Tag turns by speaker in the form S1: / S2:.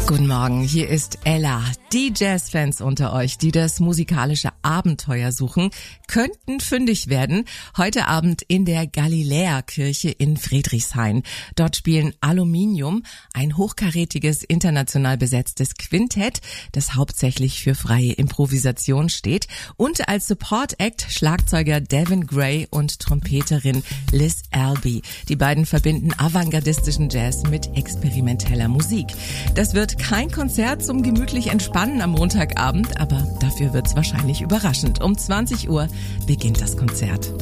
S1: Guten Morgen, hier ist Ella. Die Jazzfans unter euch, die das musikalische Abenteuer suchen, könnten fündig werden. Heute Abend in der Galiläa-Kirche in Friedrichshain. Dort spielen Aluminium, ein hochkarätiges, international besetztes Quintett, das hauptsächlich für freie Improvisation steht. Und als Support-Act Schlagzeuger Devin Gray und Trompeterin Liz Albee. Die beiden verbinden avantgardistischen Jazz mit experimenteller Musik. Das wird kein Konzert zum gemütlich Entspannen am Montagabend, aber dafür wird's wahrscheinlich überraschend. Um 20 Uhr beginnt das Konzert.